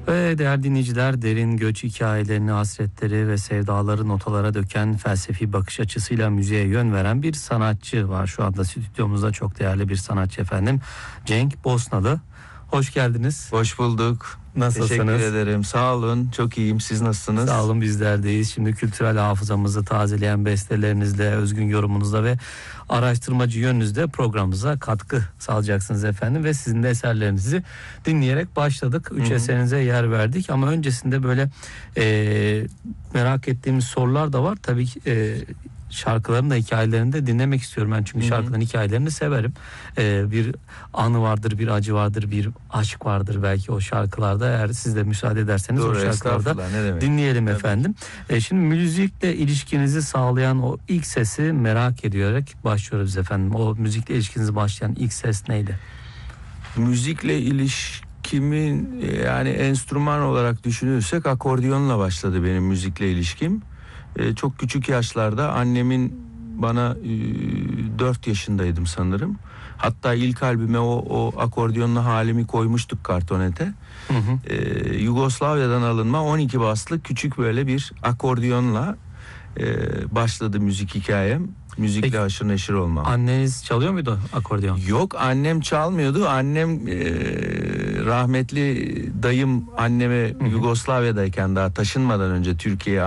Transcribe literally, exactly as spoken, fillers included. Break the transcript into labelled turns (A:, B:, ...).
A: Ve değerli dinleyiciler, derin göç hikayelerini, hasretleri ve sevdaları notalara döken, felsefi bakış açısıyla müziğe yön veren bir sanatçı var şu anda stüdyomuzda. Çok değerli bir sanatçı efendim, Cenk Bosnalı. Hoş geldiniz.
B: Hoş bulduk.
A: Nasılsınız?
B: Teşekkür ederim. Sağ olun. Çok iyiyim. Siz nasılsınız?
A: Sağ olun, bizlerdeyiz. Şimdi kültürel hafızamızı tazeleyen bestelerinizle, özgün yorumunuzla ve araştırmacı yönünüzle programımıza katkı sağlayacaksınız efendim. Ve sizin de eserlerinizi dinleyerek başladık. Üç eserinize yer verdik ama öncesinde böyle e, merak ettiğimiz sorular da var. Tabii ki e, şarkıların da hikayelerini de dinlemek istiyorum ben, çünkü
B: Hı-hı.
A: şarkıların hikayelerini severim. Ee, bir anı vardır, bir acı vardır, bir aşk vardır belki o şarkılarda. Eğer siz de müsaade ederseniz
B: Doğru,
A: o şarkılarda dinleyelim
B: Tabii.
A: efendim. Ee, şimdi müzikle ilişkinizi sağlayan o ilk sesi merak ediyoruz. Başlıyoruz efendim. O müzikle ilişkinizi başlayan ilk ses neydi?
B: Müzikle ilişkimin, yani enstrüman olarak düşünürsek akordiyonla başladı benim müzikle ilişkim. Ee, çok küçük yaşlarda annemin bana e, dört yaşındaydım sanırım. Hatta ilk albüme o, o akordiyonlu halimi koymuştuk kartonete.
A: Hı hı.
B: Ee, Yugoslavya'dan alınma on iki baslı küçük böyle bir akordiyonla e, başladı müzik hikayem. Müzikle
A: Peki,
B: haşır neşir olmam.
A: Anneniz çalıyor muydu akordeon?
B: Yok, annem çalmıyordu. Annem e, rahmetli dayım anneme, hı hı, Yugoslavya'dayken, daha taşınmadan önce Türkiye'ye